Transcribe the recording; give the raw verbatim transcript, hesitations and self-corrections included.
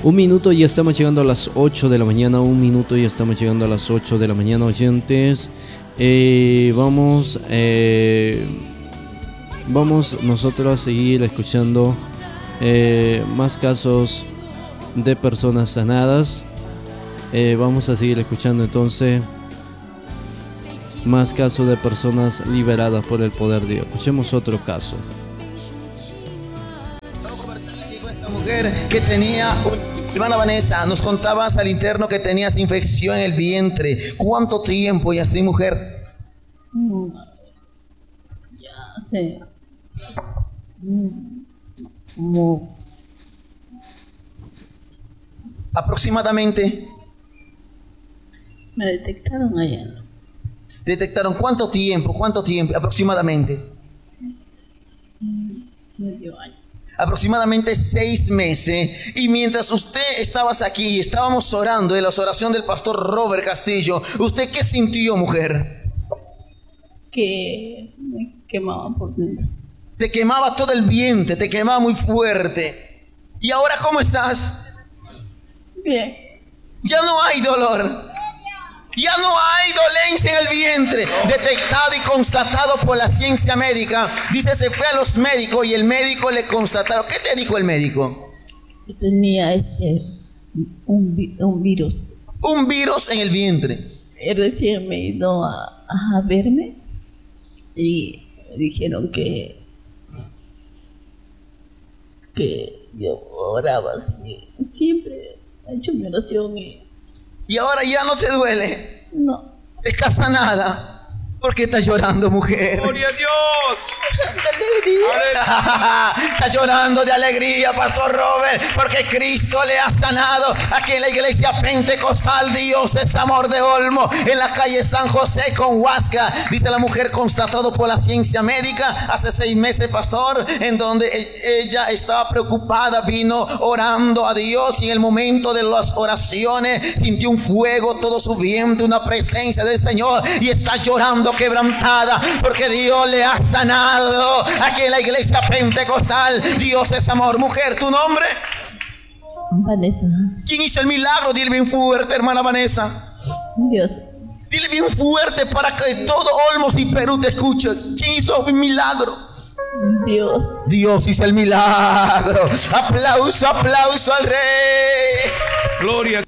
Un minuto y estamos llegando a las ocho de la mañana. Un minuto y estamos llegando a las ocho de la mañana, oyentes. Eh, vamos, eh, vamos nosotros a seguir escuchando eh, más casos de personas sanadas. Eh, vamos a seguir escuchando entonces más casos de personas liberadas por el poder de Dios. Escuchemos otro caso. Esta mujer que tenía, hermana Vanessa, nos contabas al interno que tenías infección en el vientre. ¿Cuánto tiempo y así, mujer? Mm, ya sé. Mm, como aproximadamente. me detectaron ayer. ¿Detectaron cuánto tiempo? ¿Cuánto tiempo aproximadamente? Mm, medio año. Aproximadamente seis meses. Y mientras usted estabas aquí, estábamos orando en la oración del pastor Robert Castillo, ¿usted qué sintió, mujer? Que me quemaba por dentro. Te quemaba todo el vientre, te quemaba muy fuerte. ¿Y ahora cómo estás? Bien. Ya no hay dolor. Ya no hay dolencia en el vientre, detectado y constatado por la ciencia médica. Dice, se fue a los médicos y el médico le constataron. ¿Qué te dijo el médico? Yo tenía este, un, vi- un virus. Un virus en el vientre. Y recién me he ido a, a verme y me dijeron que que yo oraba así. Siempre he hecho mi oración y Y ahora ya no te duele. no. Estás sanada. ¿Por qué estás llorando, mujer? ¡Gloria a Dios! Está llorando de alegría, Pastor Robert, porque Cristo le ha sanado. Aquí en la iglesia pentecostal, Dios es amor de Olmo, en la calle San José con Huasca. Dice la mujer, constatado por la ciencia médica hace seis meses, pastor, en donde ella estaba preocupada, vino orando a Dios y en el momento de las oraciones sintió un fuego todo su vientre, una presencia del Señor, y está llorando quebrantada porque Dios le ha sanado. Aquí en la iglesia pentecostal, Dios es amor. Mujer, ¿tu nombre? Vanessa. ¿Quién hizo el milagro? Dile bien fuerte, hermana Vanessa. Dios. Dile bien fuerte para que todo Olmos y Perú te escuche. ¿Quién hizo el milagro? Dios. Dios hizo el milagro. Aplauso, aplauso al Rey. Gloria.